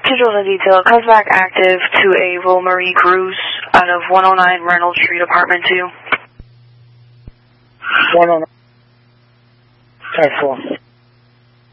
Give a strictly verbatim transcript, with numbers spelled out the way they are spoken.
Schedule a detail. Comes back active to a Rosemary Cruz out of one oh nine Reynolds Street, apartment two. one oh nine. ten four.